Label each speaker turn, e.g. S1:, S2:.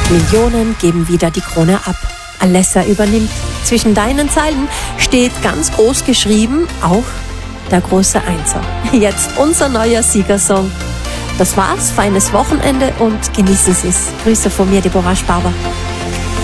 S1: Millionen geben wieder die Krone ab. Alessa übernimmt. Zwischen deinen Zeilen steht ganz groß geschrieben auch der große Einser. Jetzt unser neuer Siegersong. Das war's, feines Wochenende und genießen Sie's. Grüße von mir, Deborah Sparber.